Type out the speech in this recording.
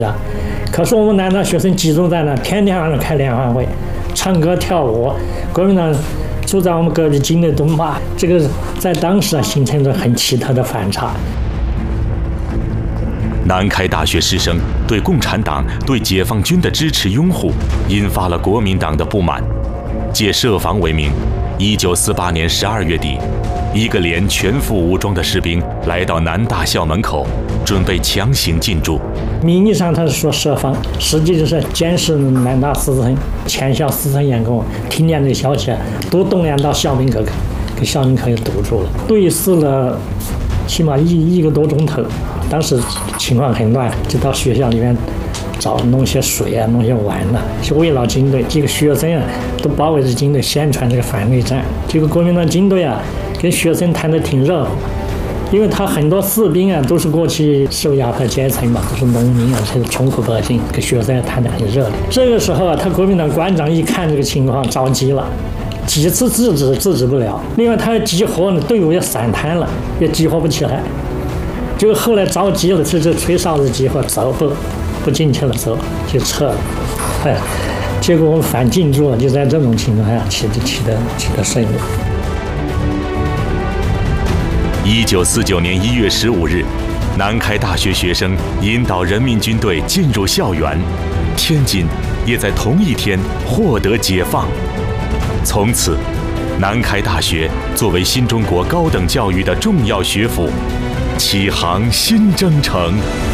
啊。可是我们南大学生集中在那，天天晚上开联欢会，唱歌跳舞。国民党住在我们隔壁境内东坝，这个在当时形成了很奇特的反差。 南开大学师生对共产党、对解放军的支持拥护，引发了国民党的不满。借设防为名，1948年12月底，一个连全副武装的士兵来到南大校门口，准备强行进驻。 名义上他是说设防，实际就是监视南大师生、全校师生员工听见这个消息，都动员到校门口，给校门口也堵住了，对视了起码一个多钟头。当时情况很乱，就到学校里面弄些水啊，弄些碗啊，就慰劳军队。这个学生啊，都包围着军队宣传这个反内战。这个国民党军队啊，跟学生谈得挺热乎，因为他很多士兵啊，都是过去受压迫阶层嘛，都是农民啊，是穷苦百姓，跟学生谈得很热烈。这个时候啊，他国民党馆长一看这个情况，着急了。几次制止不了，另外他集合呢，队伍也散摊了，也集合不起来。就后来着急了，这吹哨子集合，走不进去了，走就撤了。结果我们反进驻了，就在这种情况下取得胜利。 1949年1月15日，南开大学学生引导人民军队进入校园，天津也在同一天获得解放。从此，南开大学作为新中国高等教育的重要学府，启航新征程。